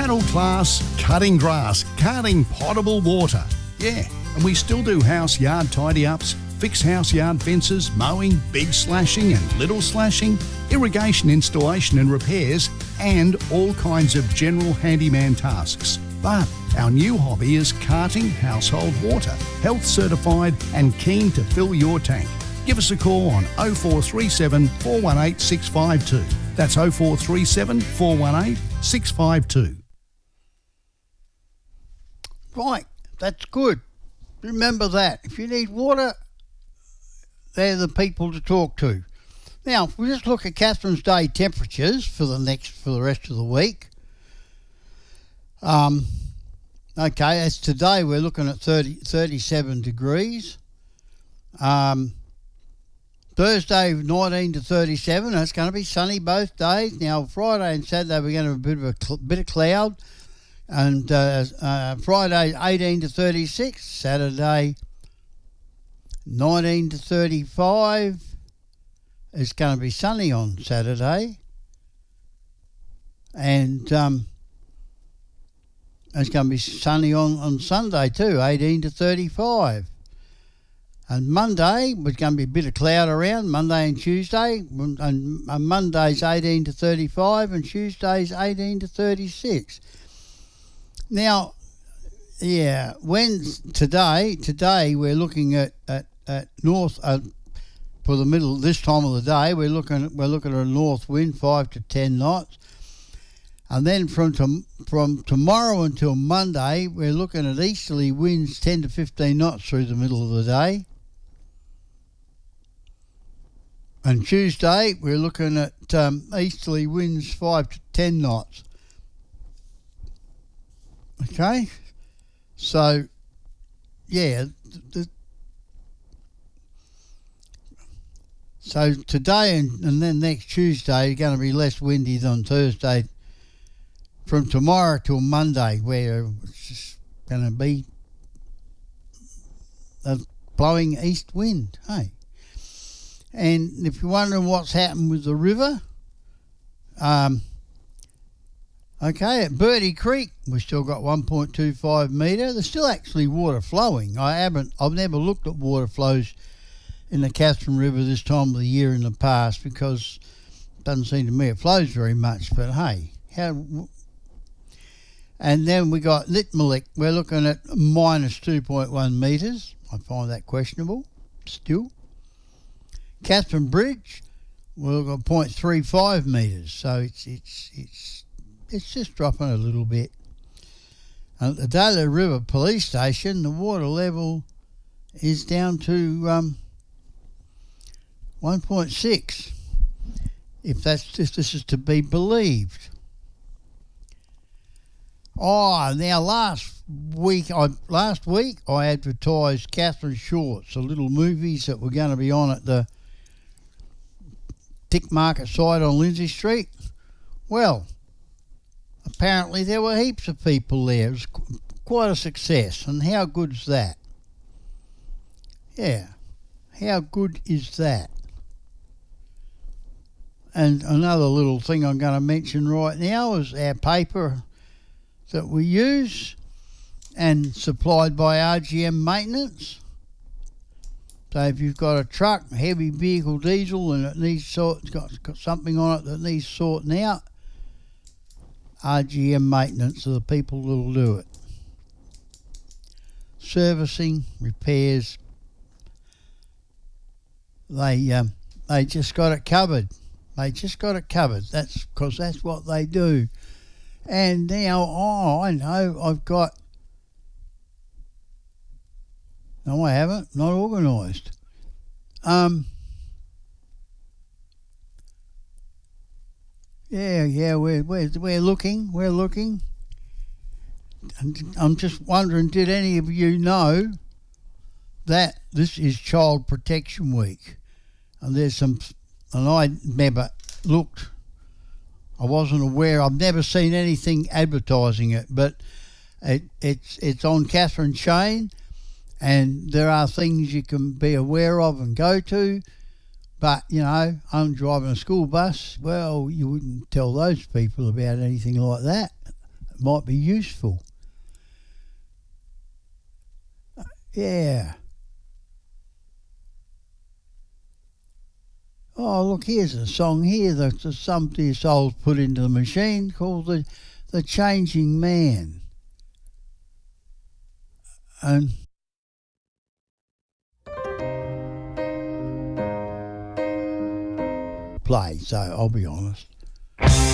Panel Class Cutting Grass, carting potable water. Yeah, and we still do house yard tidy-ups, fix house yard fences, mowing, big slashing and little slashing, irrigation installation and repairs, and all kinds of general handyman tasks. But our new hobby is carting household water, health certified and keen to fill your tank. Give us a call on 0437 418 652. That's 0437 418 652. Right, that's good. Remember that. If you need water, they're the people to talk to. Now, if we just look at Catherine's Day temperatures for the rest of the week. Okay, as today we're looking at 37 degrees. Thursday 19 to 37. That's going to be sunny both days. Now Friday and Saturday we're going to have a bit of cloud, and Friday 18 to 36. Saturday 19 to 35. It's going to be sunny on Saturday, and it's going to be sunny on Sunday too, 18 to 35. And Monday, there's going to be a bit of cloud around, Monday and Tuesday. And Monday's 18 to 35 and Tuesday's 18 to 36. Now, yeah, today we're looking at north, for the middle, this time of the day, we're looking at a north wind, 5 to 10 knots. And then from tomorrow until Monday, we're looking at easterly winds 10 to 15 knots through the middle of the day. And Tuesday, we're looking at easterly winds 5 to 10 knots. Okay? So, yeah. So today and then next Tuesday are going to be less windy than Thursday. From tomorrow till Monday, where it's just going to be a blowing east wind, hey? And if you're wondering what's happened with the river, okay, at Birdie Creek, we've still got 1.25 metre. There's still actually water flowing. I've never looked at water flows in the Catherine River this time of the year in the past, because it doesn't seem to me it flows very much, but hey, and then we got Litmalik. We're looking at minus 2.1 metres. I find that questionable still. Catherine Bridge, we've got 0.35 metres, so it's just dropping a little bit. And at the Daly River Police Station, the water level is down to 1.6, if this is to be believed. Oh, now last week I advertised Catherine Shorts, the little movies that were going to be on at the Tick Market site on Lindsay Street. Well, apparently there were heaps of people there. It was quite a success, and how good's that? Yeah, how good is that? And another little thing I'm going to mention right now is our paper that we use and supplied by RGM Maintenance. So if you've got a truck, a heavy vehicle diesel, and it's got something on it that needs sorting out, RGM Maintenance are the people that'll do it. Servicing, repairs, they just got it covered. They just got it covered. That's because that's what they do. And now, I know I've got... No, I haven't. Not organised. Yeah, we're looking. We're looking. And I'm just wondering, did any of you know that this is Child Protection Week? And I never looked. I wasn't aware. I've never seen anything advertising it, but it's on Catherine Chain, and there are things you can be aware of and go to. But, I'm driving a school bus. Well, you wouldn't tell those people about anything like that. might be useful. Yeah. Oh, look, here's a song here that some dear souls put into the machine called The Changing Man. And play, so I'll be honest.